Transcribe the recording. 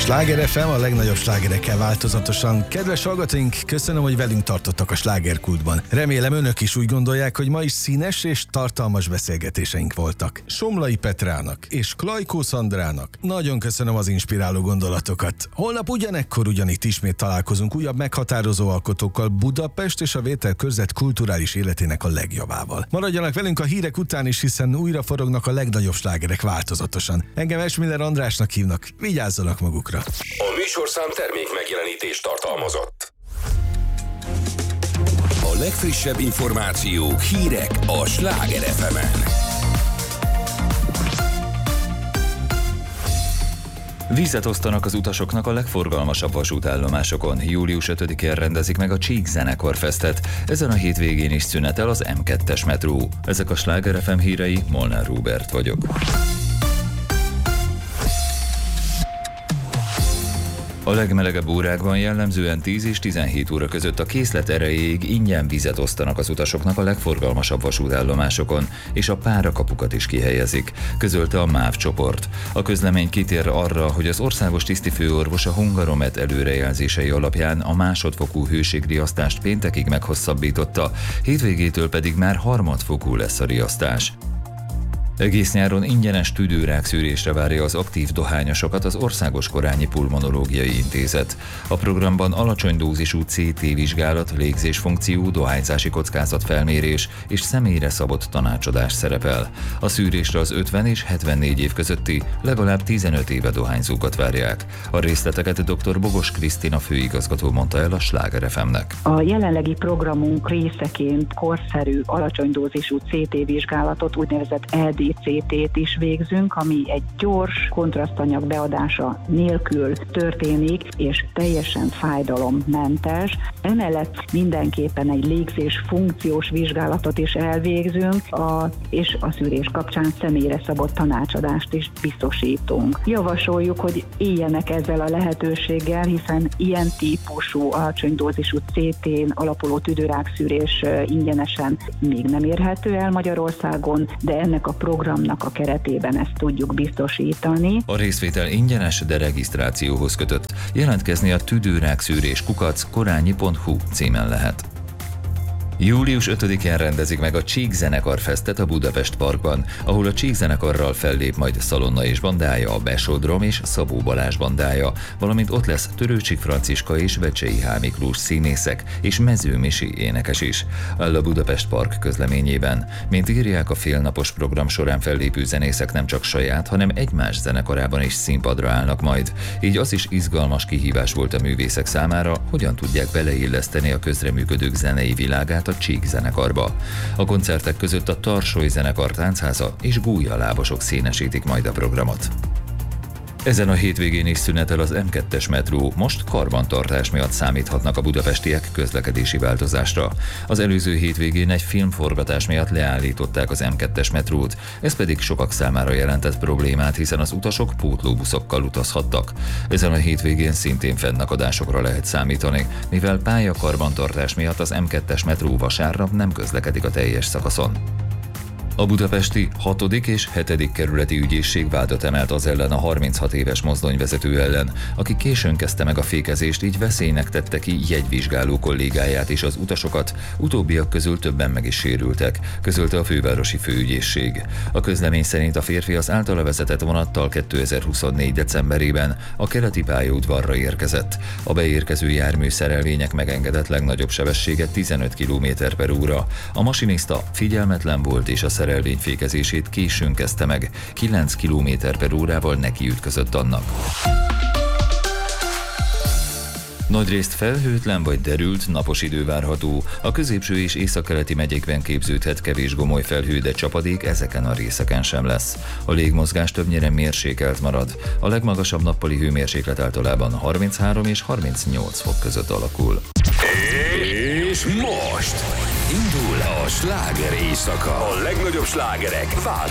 Sláger FM, a legnagyobb slágerekkel változatosan. Kedves hallgatóink, köszönöm, hogy velünk tartottak a slágerkultban. Remélem önök is úgy gondolják, hogy ma is színes és tartalmas beszélgetéseink voltak. Somlai Petrának és Klajkó Szandrának nagyon köszönöm az inspiráló gondolatokat. Holnap ugyanekkor ugyanitt ismét találkozunk újabb meghatározó alkotókkal Budapest és a Vételkörzet kulturális életének a legjobbával. Maradjanak velünk a hírek után is, hiszen újra forognak a legnagyobb slágerek változatosan. Engem Esmiller Andrásnak hívnak, vigyázzanak magukra. A műsorszám termék megjelenítést tartalmazott. A legfrissebb információk, hírek a Sláger FM-en. Vizet osztanak az utasoknak a legforgalmasabb vasútállomásokon. Július 5-én rendezik meg a Csík Zenekarfestet. Ezen a hétvégén is szünetel az M2-es metró. Ezek a Sláger FM hírei, Molnár Róbert vagyok. A legmelegebb órákban jellemzően 10 és 17 óra között a készlet erejéig ingyen vizet osztanak az utasoknak a legforgalmasabb vasútállomásokon, és a párakapukat is kihelyezik, közölte a MÁV csoport. A közlemény kitér arra, hogy az országos tisztifőorvos a Hungaromet előrejelzései alapján a másodfokú hőségriasztást péntekig meghosszabbította, hétvégétől pedig már harmadfokú lesz a riasztás. Egész nyáron ingyenes tüdőrákszűrésre várja az aktív dohányosokat az Országos Korányi Pulmonológiai Intézet. A programban alacsony dózisú CT vizsgálat, légzésfunkció, dohányzási kockázatfelmérés és személyre szabott tanácsadás szerepel. A szűrésre az 50 és 74 év közötti, legalább 15 éve dohányzókat várják. A részleteket dr. Bogos Krisztina főigazgató mondta el a Sláger FM-nek. A jelenlegi programunk részeként korszerű, alacsony dózisú CT vizsgálatot, úgynevezett LDCT-t is végzünk, ami egy gyors kontrasztanyag beadása nélkül történik, és teljesen fájdalommentes. Emellett mindenképpen egy légzés funkciós vizsgálatot is elvégzünk, és a szűrés kapcsán személyre szabott tanácsadást is biztosítunk. Javasoljuk, hogy éljenek ezzel a lehetőséggel, hiszen ilyen típusú alacsony dózisú CT-n alapuló tüdőrákszűrés ingyenesen még nem érhető el Magyarországon, de ennek a programnak a keretében ezt tudjuk biztosítani. A részvétel ingyenes, de regisztrációhoz kötött. Jelentkezni a tüdőrákszűrés@korányi.hu címen lehet. Július 5-én rendezik meg a Csík Zenekarfestet a Budapest Parkban, ahol a Csík Zenekarral fellép majd Szalonna és bandája, a Besodrom és Szabó Balázs bandája, valamint ott lesz Törőcsik Franciska és Vecsei H. Miklós színészek és Mező Misi énekes is, áll a Budapest Park közleményében. Mint írják, a félnapos program során fellépő zenészek nem csak saját, hanem egymás zenekarában is színpadra állnak majd. Így az is izgalmas kihívás volt a művészek számára, hogyan tudják beleilleszteni a közreműködők zenei világát a Csík Zenekarba. A koncertek között a Tarsoly Zenekar táncháza és Gúlyalábosok színesítik majd a programot. Ezen a hétvégén is szünetel az M2-es metró, most karbantartás miatt számíthatnak a budapestiek közlekedési változásra. Az előző hétvégén egy filmforgatás miatt leállították az M2-es metrót, ez pedig sokak számára jelentett problémát, hiszen az utasok pótlóbuszokkal utazhattak. Ezen a hétvégén szintén fennakadásokra lehet számítani, mivel pályakarbantartás miatt az M2-es metró vasárnap nem közlekedik a teljes szakaszon. A budapesti 6. és 7. kerületi ügyészség vádat emelt az ellen a 36 éves mozdonyvezető ellen, aki későn kezdte meg a fékezést, így veszélynek tette ki jegyvizsgáló kollégáját és az utasokat, utóbbiak közül többen meg is sérültek, közölte a fővárosi főügyészség. A közlemény szerint a férfi az általa vezetett vonattal 2024. decemberében a keleti pályaudvarra érkezett. A beérkező jármű szerelvények megengedett legnagyobb sebessége 15 km/h. A masinista figyelmetlen volt és a szerelvény fékezését későn kezdte meg, 9 km/h nekiütközött annak. Nagyrészt felhőtlen vagy derült, napos idő várható. A középső és északkeleti megyékben képződhet kevés gomoly felhő, de csapadék ezeken a részeken sem lesz. A légmozgás többnyire mérsékelt marad. A legmagasabb nappali hőmérséklet általában 33 és 38 fok között alakul. És most indul a sláger éjszaka. A legnagyobb slágerek változatosan.